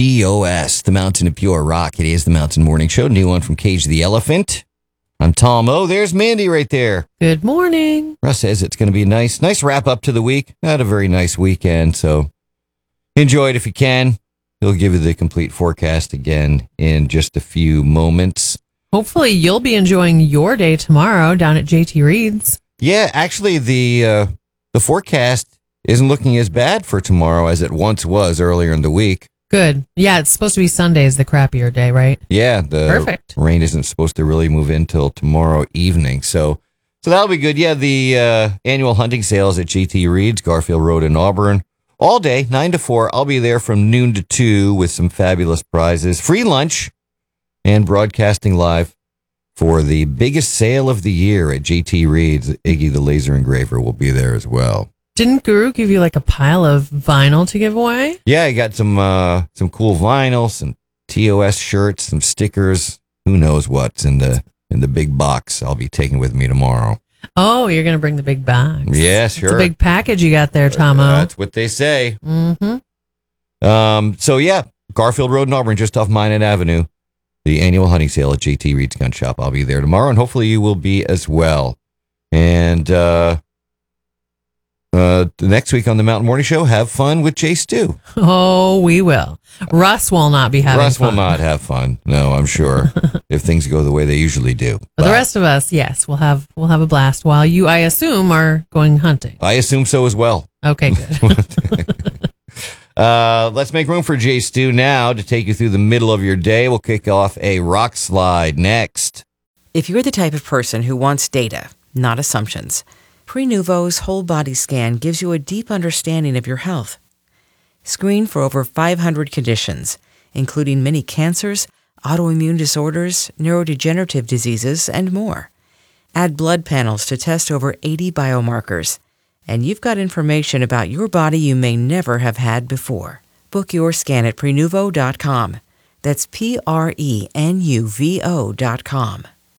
TOS, the Mountain of Pure Rock. It is the Mountain Morning Show. New one from Cage the Elephant. I'm Tom O. There's Mandy right there. Good morning. Russ says it's going to be a nice wrap up to the week. Had a very nice weekend, so enjoy it if you can. He'll give you the complete forecast again in just a few moments. Hopefully you'll be enjoying your day tomorrow down at JT Reed's. Yeah, actually the forecast isn't looking as bad for tomorrow as it once was earlier in the week. Good. Yeah, it's supposed to be Sunday is the crappier day, right? Yeah, the Perfect. rain isn't supposed to really move in till tomorrow evening. So that'll be good. Yeah, the annual hunting sales at JT Reed's, Garfield Road in Auburn. All day, 9 to 4. I'll be there from noon to 2 with some fabulous prizes, free lunch, and broadcasting live for the biggest sale of the year at JT Reed's. Iggy the Laser Engraver will be there as well. Didn't Guru give you like a pile of vinyl to give away? Yeah, I got some cool vinyl, some TOS shirts, some stickers. Who knows what's in the big box I'll be taking with me tomorrow. Oh, you're going to bring the big box. Yeah, sure. It's a big package you got there, Tomo. That's what they say. Mm-hmm. So yeah, Garfield Road in Auburn, just off Minot Avenue. The annual hunting sale at JT Reed's Gun Shop. I'll be there tomorrow, and hopefully you will be as well. And next week on the Mountain Morning Show, have fun with Jay Stu. Oh, we will. Russ will not be having fun. Russ will not have fun. No, I'm sure. If things go the way they usually do. But the rest of us, yes, we'll have a blast while you, I assume, are going hunting. I assume so as well. Okay, good. Let's make room for Jay Stu now to take you through the middle of your day. We'll kick off a rock slide next. If you're the type of person who wants data, not assumptions, Prenuvo's whole body scan gives you a deep understanding of your health. Screen for over 500 conditions, including many cancers, autoimmune disorders, neurodegenerative diseases, and more. Add blood panels to test over 80 biomarkers. And you've got information about your body you may never have had before. Book your scan at Prenuvo.com. That's Prenuvo.com.